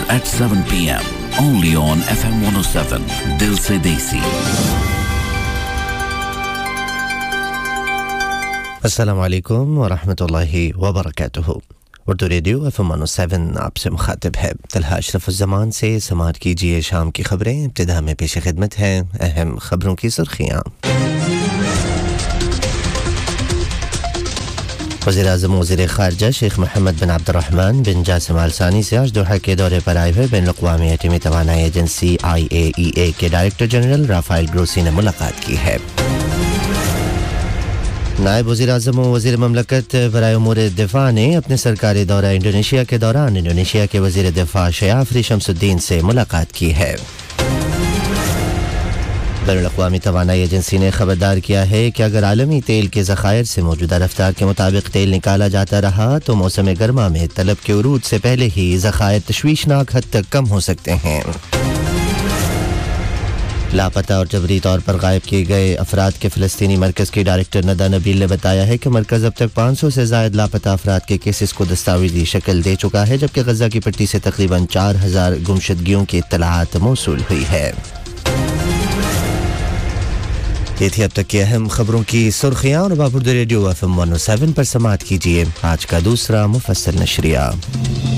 at 7 p.m. only on FM 107 Dil Se Desi. السلام علیکم ورحمۃ اللہ وبرکاتہ. اردو ریڈیو FM 107 آپ سے مخاطب ہے. طلحہ اشرف الزمان سے سماعت کیجیے شام کی خبریں. ابتدا میں پیش خدمت ہیں اہم خبروں کی سرخیاں. وزیر اعظم وزیر خارجہ شیخ محمد بن عبد الرحمن بن جاسم آل ثانی سے آج دوحہ کے دورے پر آئے ہوئے بین الاقوامی ایٹمی توانائی ایجنسی IAEA کے ڈائریکٹر جنرل رافائل گروسی نے ملاقات کی ہے. نائب وزیر اعظم و وزیر مملکت برائے امور دفاع نے اپنے سرکاری دورہ انڈونیشیا کے دوران انڈونیشیا کے وزیر دفاع شیافری شمس الدین سے ملاقات کی ہے. بین الاقوامی توانائی ایجنسی نے خبردار کیا ہے کہ اگر عالمی تیل کے ذخائر سے موجودہ رفتار کے مطابق تیل نکالا جاتا رہا تو موسم گرما میں طلب کے عروج سے پہلے ہی ذخائر تشویشناک حد تک کم ہو سکتے ہیں. لاپتہ اور جبری طور پر غائب کیے گئے افراد کے فلسطینی مرکز کی ڈائریکٹر ندى نبیل نے بتایا ہے کہ مرکز اب تک 500 سے زائد لاپتہ افراد کے کیسز کو دستاویزی شکل دے چکا ہے، جبکہ غزہ کی پٹی سے تقریباً 4000 گمشدگیوں کی اطلاعات موصول ہوئی ہے. یہ تھی اب تک کی اہم خبروں کی سرخیاں، اور باب اردو ریڈیو FM 107 پر سماعت کیجیے آج کا دوسرا مفصل نشریہ.